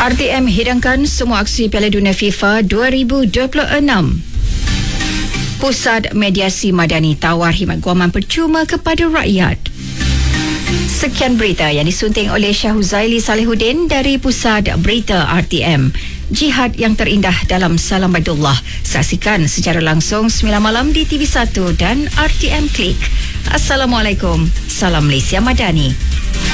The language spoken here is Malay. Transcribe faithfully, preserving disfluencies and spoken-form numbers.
R T M hidangkan semua aksi Piala Dunia FIFA dua ribu dua puluh enam. Pusat Mediasi Madani tawar khidmat guaman percuma kepada rakyat. Sekian berita yang disunting oleh Syah Huzaili Salihuddin dari Pusat Berita R T M. Jihad yang terindah dalam Salam Baitullah. Saksikan secara langsung sembilan malam di T V satu dan R T M Klik. Assalamualaikum. Salam Malaysia Madani.